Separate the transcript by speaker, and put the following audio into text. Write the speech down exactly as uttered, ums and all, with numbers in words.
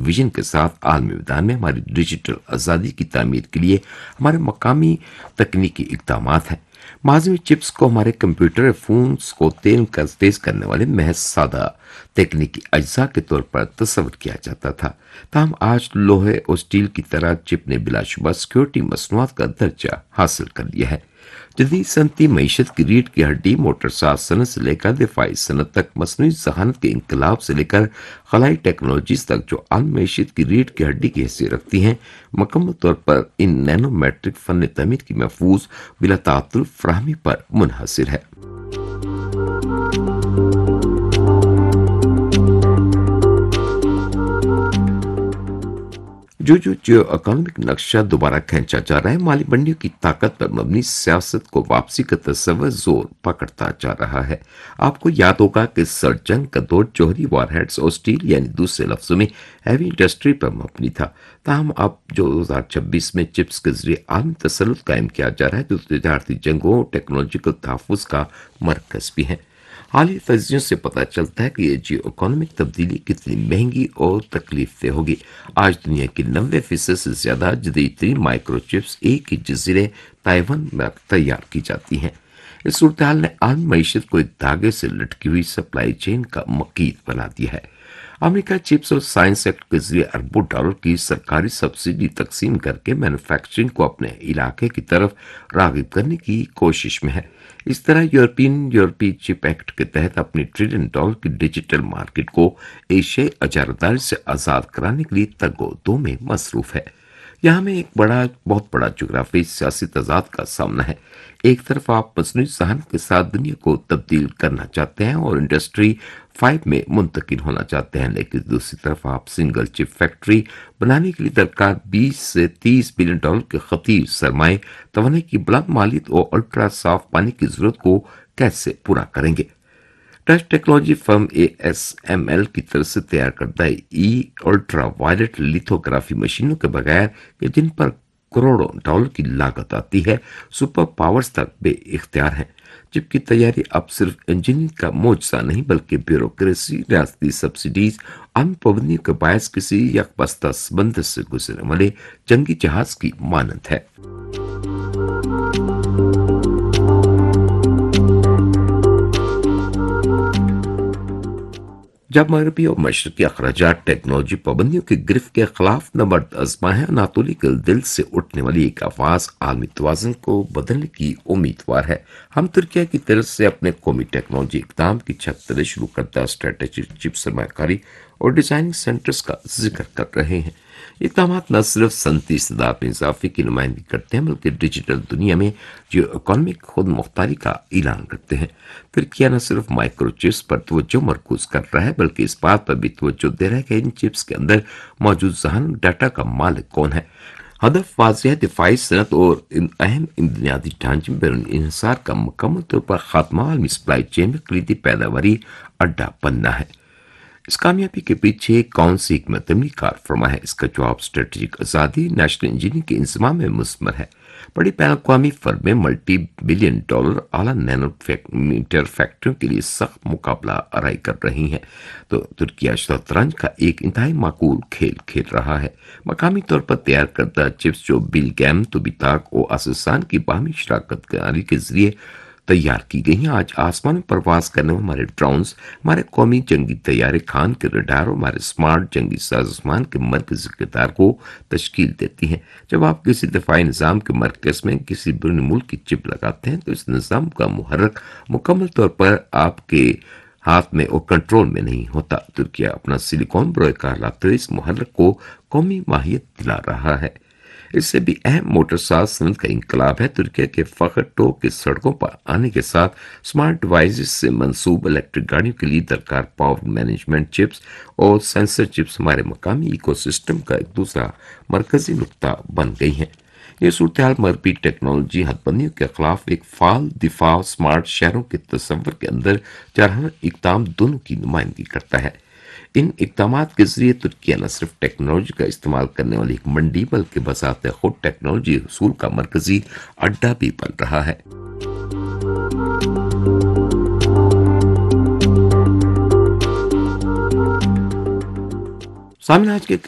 Speaker 1: Vision کے ساتھ عالمی میدان میں ہماری ڈیجیٹل آزادی کی تعمیر کے لیے ہمارے مقامی تکنیکی اقدامات ہیں۔ ماضی میں چپس کو ہمارے کمپیوٹر فونز کو تیل کا تیز کرنے والے محض سادہ تکنیکی اجزاء کے طور پر تصور کیا جاتا تھا، تاہم آج لوہے اور اسٹیل کی طرح چپ نے بلا شبہ سیکورٹی مصنوعات کا درجہ حاصل کر لیا ہے۔ جدید صنعتی معیشت کی ریڑھ کی ہڈی موٹر ساز صنعت سے لے کر دفاعی صنعت تک، مصنوعی ذہانت کے انقلاب سے لے کر خلائی ٹیکنالوجیز تک جو عالمی معیشت کی ریڑھ کی ہڈی کی حیثیت رکھتی ہیں، مکمل طور پر ان نینو میٹرک فن تعمیر کی محفوظ بلا تعطل فراہمی پر منحصر ہے۔ جو جو جیو اکانومک نقشہ دوبارہ کھینچا جا رہا ہے، مالی منڈیوں کی طاقت پر مبنی سیاست کو واپسی کا تصور زور پکڑتا جا رہا ہے۔ آپ کو یاد ہوگا کہ سر جنگ کا دور جوہری وار ہیڈز اور اسٹیل یعنی دوسرے لفظوں میں ہیوی انڈسٹری پر مبنی تھا، تاہم اب جو دو ہزار چھبیس میں چپس کے ذریعے عالمی تسلط قائم کیا جا رہا ہے، جو تجارتی جنگوں اور ٹیکنالوجیکل تحفظ کا مرکز بھی ہے۔ حالیہ تجزیوں سے پتہ چلتا ہے کہ یہ جیو اکانومک تبدیلی کتنی مہنگی اور تکلیف دہ ہوگی۔ آج دنیا کی نوے فیصد سے زیادہ جدید ترین مائکرو چپس ایک ہی جزیرے تائیوان میں تیار کی جاتی ہیں۔ اس صورتحال نے عالمی معیشت کو ایک دھاگے سے لٹکی ہوئی سپلائی چین کا مقید بنا دیا ہے۔ امریکہ چپس اور سائنس ایکٹ کے ذریعے اربوں ڈالر کی سرکاری سبسڈی تقسیم کر کے مینوفیکچرنگ کو اپنے علاقے کی طرف راغب کرنے کی کوشش میں ہے۔ اس طرح یورپین یورپی چپ ایکٹ کے تحت اپنی ٹریلین ڈالر کی ڈیجیٹل مارکیٹ کو ایشیائی اجارتداری سے آزاد کرانے کے لیے تگ و دو میں مصروف ہے۔ یہاں میں ایک بڑا بہت بڑا جغرافی سیاسی تضاد کا سامنا ہے۔ ایک طرف آپ مصنوعی ذہانت کے ساتھ دنیا کو تبدیل کرنا چاہتے ہیں اور انڈسٹری فائیو میں منتقل ہونا چاہتے ہیں، لیکن دوسری طرف آپ سنگل چپ فیکٹری بنانے کے لیے درکار بیس سے تیس بلین ڈالر کے خطیر سرمائے، توانائی کی بلند مالیت اور الٹرا صاف پانی کی ضرورت کو کیسے پورا کریں گے؟ Dutch technology firm A S M L کی طرف سے تیار کردہ ای الٹرا وائلٹ لیتھوگرافی مشینوں کے بغیر کہ جن پر کروڑوں ڈالر کی لاگت آتی ہے، سپر پاورز تک بے اختیار ہیں۔ جبکہ تیاری اب صرف انجینئرنگ کا معجزہ نہیں بلکہ بیوروکریسی، ریاستی سبسڈیز، عام پابندیوں کے باعث کسی یک بستہ سمندر سے گزرنے والے جنگی جہاز کی مانند ہے۔ جب مغربی اور مشرقی اخراجات ٹیکنالوجی پابندیوں کی گرفت کے خلاف نبرد آزما ہے، اناطولی کے دل سے اٹھنے والی ایک آواز عالمی توازن کو بدلنے کی امیدوار ہے۔ ہم ترکیہ کی طرف سے اپنے قومی ٹیکنالوجی اقدام کی چھت تلے شروع کردہ اسٹریٹجک چپ سرمایہ کاری اور ڈیزائننگ سینٹرز کا ذکر کر رہے ہیں۔ یہ اقدامات نہ صرف صنعتی استعداد میں اضافے کی نمائندگی کرتے ہیں بلکہ ڈیجیٹل دنیا میں جیو اکانومک خود مختاری کا اعلان کرتے ہیں۔ ترکیہ نہ صرف مائکرو چپس پر توجہ مرکوز کر رہا ہے بلکہ اس بات پر بھی توجہ دے رہا ہے کہ ان چپس کے اندر موجود ذہانت ڈیٹا کا مالک کون ہے۔ ہدف واضح ہے، دفاعی صنعت اور ان اہم بنیادی ڈھانچے میں بیرون انحصار کا مکمل طور پر خاتمہ، عالمی سپلائی چین میں کلیدی پیداواری اڈا بننا ہے۔ اس کامیابی کے پیچھے کون سی حکمت عملی کار فرما ہے؟ اس کا جواب اسٹریٹجک آزادی، نیشنل انجینئرنگ کے انضمام میں مثمر ہے۔ بڑی بین الاقوامی فرمیں ملٹی بلین ڈالر اعلیٰ نینو میٹر فیکٹریوں کے لیے سخت مقابلہ آرائی کر رہی ہیں، تو ترکیہ شطرنج کا ایک انتہائی معقول کھیل کھیل رہا ہے۔ مقامی طور پر تیار کردہ چپس جو بیل گیم، توبیتاک اور آسوسان کی باہمی شراکت داری کے ذریعے تیار کی گئی ہیں، آج آسمان میں پرواز کرنے والے ہمارے ڈرونز، ہمارے قومی جنگی طیارے خان کے ریڈار اور ہمارے اسمارٹ جنگی سازوسامان کے مرکزی کردار کو تشکیل دیتی ہیں۔ جب آپ کسی دفاعی نظام کے مرکز میں کسی بیرونی ملک کی چپ لگاتے ہیں تو اس نظام کا محرک مکمل طور پر آپ کے ہاتھ میں اور کنٹرول میں نہیں ہوتا۔ ترکیہ اپنا سلیکون بروئے کار لاتے ہوئے اس محرک کو قومی ماہیت دلا رہا ہے۔ اس سے بھی اہم موٹر ساز صنعت کا انقلاب ہے۔ ترکیہ کے فخر ٹو کے سڑکوں پر آنے کے ساتھ اسمارٹ ڈیوائسز سے منسوب الیکٹرک گاڑیوں کے لیے درکار پاور مینجمنٹ چپس اور سینسر چپس ہمارے مقامی ایکو سسٹم کا ایک دوسرا مرکزی نقطہ بن گئی ہیں۔ یہ صورتحال مغربی ٹیکنالوجی حد بندیوں کے خلاف ایک فعال دفاع، اسمارٹ شہروں کے تصور کے اندر جارحانہ اقدام دونوں کی نمائندگی کرتا ہے۔ ان اقدامات کے ذریعے ترکیہ نہ صرف ٹیکنالوجی کا استعمال کرنے والی ایک منڈی بلکہ بذات خود ٹیکنالوجی حصول کا مرکزی اڈا بھی بن رہا ہے۔ سامنے آج کے